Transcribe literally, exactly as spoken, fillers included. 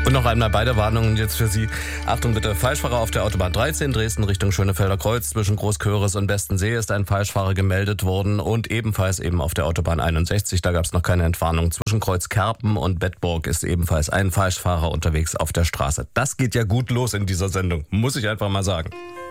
Und noch einmal beide Warnungen jetzt für Sie. Achtung bitte, Falschfahrer auf der Autobahn dreizehn, Dresden Richtung Schönefelder Kreuz. Zwischen Großköris und Bestensee ist ein Falschfahrer gemeldet worden. Und ebenfalls eben auf der Autobahn einundsechzig, da gab es noch keine Entwarnung. Zwischen Kreuzkerpen und Bedburg ist ebenfalls ein Falschfahrer unterwegs auf der Straße. Das geht ja gut los in dieser Sendung, muss ich einfach mal sagen.